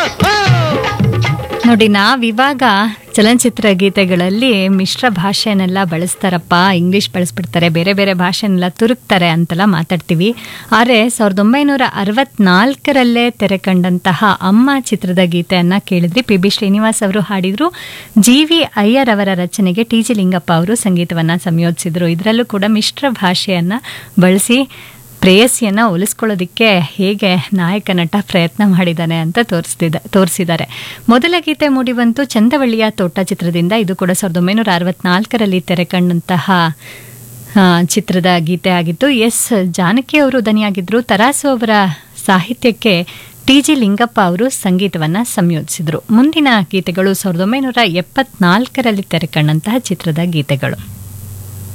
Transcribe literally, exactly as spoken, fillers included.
ನೋಡಿ, ನಾವಿವಾಗ ಚಲನಚಿತ್ರ ಗೀತೆಗಳಲ್ಲಿ ಮಿಶ್ರ ಭಾಷೆನೆಲ್ಲ ಬಳಸ್ತಾರಪ್ಪ, ಇಂಗ್ಲಿಷ್ ಬಳಸ್ಬಿಡ್ತಾರೆ, ಬೇರೆ ಬೇರೆ ಭಾಷೆನೆಲ್ಲ ತುರುಕ್ತಾರೆ ಅಂತೆಲ್ಲ ಮಾತಾಡ್ತೀವಿ. ಆದರೆ ಸಾವಿರದ ಒಂಬೈನೂರ ಅರವತ್ನಾಲ್ಕರಲ್ಲೇ ತೆರೆ ಕಂಡಂತಹ ಅಮ್ಮ ಚಿತ್ರದ ಗೀತೆಯನ್ನು ಕೇಳಿದ್ರಿ. ಪಿ ಬಿ ಶ್ರೀನಿವಾಸ್ ಅವರು ಹಾಡಿದ್ರು. ಜಿ ವಿ ಅಯ್ಯರ್ ಅವರ ರಚನೆಗೆ ಟಿ ಜಿ ಲಿಂಗಪ್ಪ ಅವರು ಸಂಗೀತವನ್ನು ಸಂಯೋಜಿಸಿದ್ರು. ಇದರಲ್ಲೂ ಕೂಡ ಮಿಶ್ರ ಭಾಷೆಯನ್ನು ಬಳಸಿ ಪ್ರೇಯಸಿಯನ್ನು ಒಲಿಸ್ಕೊಳ್ಳೋದಕ್ಕೆ ಹೇಗೆ ನಾಯಕ ನಟ ಪ್ರಯತ್ನ ಮಾಡಿದ್ದಾನೆ ಅಂತ ತೋರಿಸ್ತಿದ್ದ ತೋರಿಸಿದ್ದಾರೆ. ಮೊದಲ ಗೀತೆ ಮೂಡಿಬಂತು ಚಂದವಳ್ಳಿಯ ತೋಟ ಚಿತ್ರದಿಂದ. ಇದು ಕೂಡ ಸಾವಿರದ ಒಂಬೈನೂರ ಅರವತ್ನಾಲ್ಕರಲ್ಲಿ ತೆರೆ ಕಂಡಂತಹ ಚಿತ್ರದ ಗೀತೆ ಆಗಿತ್ತು. ಎಸ್ ಜಾನಕಿ ಅವರು ದನಿಯಾಗಿದ್ದರು. ತರಾಸು ಅವರ ಸಾಹಿತ್ಯಕ್ಕೆ ಟಿ ಜಿ ಲಿಂಗಪ್ಪ ಅವರು ಸಂಗೀತವನ್ನು ಸಂಯೋಜಿಸಿದರು. ಮುಂದಿನ ಗೀತೆಗಳು ಸಾವಿರದ ಒಂಬೈನೂರ ಎಪ್ಪತ್ನಾಲ್ಕರಲ್ಲಿ ತೆರೆ ಕಂಡಂತಹ ಚಿತ್ರದ ಗೀತೆಗಳು.